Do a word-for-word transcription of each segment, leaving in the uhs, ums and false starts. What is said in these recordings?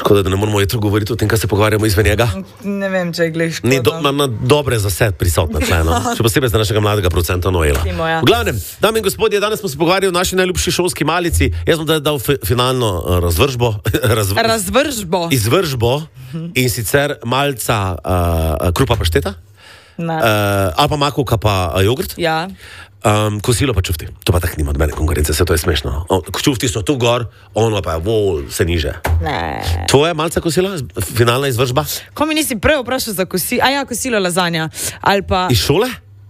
Škoda, da ne moramo jutro govoriti o tem, kaj se pogovarjamo izven njega. Ne vem, če je glih škoda. Ni do, ma, ma, dobre za set prisotne tleno. Še posebej za našega mladega producenta Noela. Ja. V glavnem, dame in gospodje, danes smo se pogovarjali o naši najljubši šolski malici. Jaz sem dal fi, finalno uh, razvržbo. Razv... Razvržbo. Izvržbo. In sicer malca uh, krupa pašteta. Uh, ali pa makovka pa uh, jogurt. Ja. Um, kosilo pa čufti. To pa tako nima od mene konkurence, se to je smešno. O, čufti so tu gor, ono pa je vol, se niže. Ne. Tvoje malce kosilo, finalna izvržba? Ko mi nisi prej vprašal za kosilo, a ja, kosilo lazanja, ali pa... Iz šole?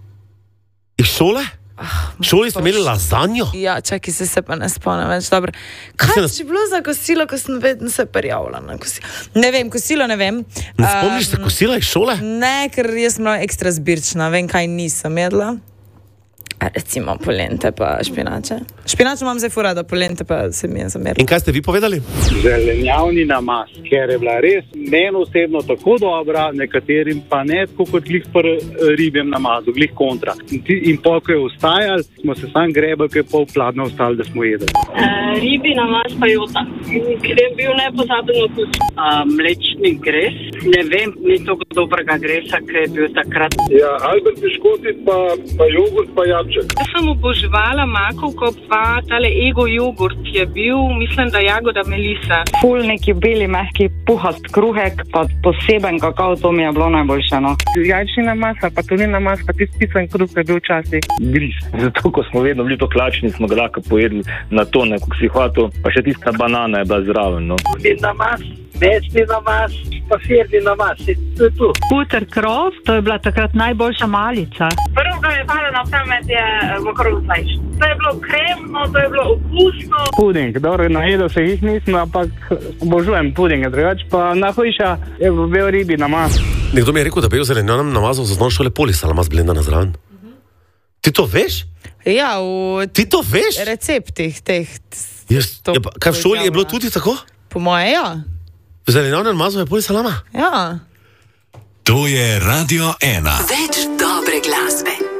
Iz šole? Ah, šoli ste imeli lazanjo? Ja, čakaj, se se pa ne spomnim več, dobro. Kaj je bilo za kosilo, ko sem vedno se prijavila na kosilo? Ne vem, kosilo ne vem. Ne spomniš se kosila iz šole? Ne, ker jaz sem bila ekstra zbirčna, vem, kaj nisem jedla. Recimo polente pa špinače. Špinače imam zdaj fura, da polente pa se mi je zamerila. In kaj ste vi povedali? Zelenjavni namaz, ker je bila res meni osebno tako dobra, nekaterim pa ne, tako kot glih pri ribjem namazu, glih kontra. In, in pol, ko je ostajal, smo se sam grebali, ko je pol pladno ostali, da smo jedli. Uh, ribi namaz pa jota, ker je bil nepozaben okus. Uh, mlečni gres, ne vem, ni toliko dobrega gresa, ker je bil takrat. Ja, Albert piškoti pa, pa jogurt pa jabček. Jaz sem oboževala makovko, pa tale ego jogurt je bil, mislim, da jagoda melisa. Ful neki beli, mehki, puhast kruhek, pa poseben kakao, to mi je bilo najboljše, no. Jajčina masa, pa tudi namaz, pa tisti pisan kruh je bil včasih. Gris. Zato, ko smo vedno bili to klačni, smo ga lahko pojedli na to, nekako si hvatil, pa še tista banana je bila zraven, no. Tudi namaz, mečni namaz, pa firni namaz, to je tu. Puter krov, to je bila takrat najboljša malica. Prvo ga je pala na pamet je makaron slajš. To je bilo kremno, to je bilo okusno. Puding, dobro, najedel se jih nisem, ampak obožujem pudinge, drugače pa najhujša je bil ribi namaz. Nekdo mi je rekel, da bi v zelenjavnem namazu za osnovne šole polisa namaz blendana zraven. Mm-hmm. Ti to veš? Ja, v Ti to veš? receptih teh. Jaz, je pa, kaj v šoli je bilo tudi tako? Po moje, ja. V zelenjavnem namazu je polisa lama? Ja. To je Radio ena. Več dobre glasbe.